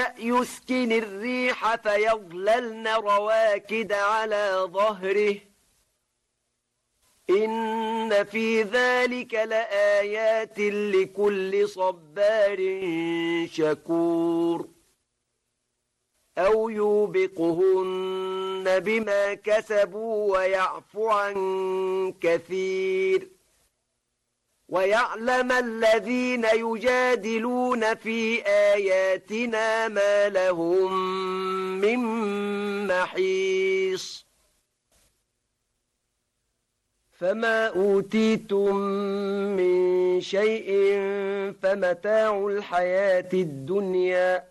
يسكن الريح فيظللن رواكد على ظهره إن في ذلك لآيات لكل صبار شكور أو يوبقهن بما كسبوا ويعفو عن كثير ويعلم الذين يجادلون في آياتنا ما لهم من محيص فما أوتيتم من شيء فمتاع الحياة الدنيا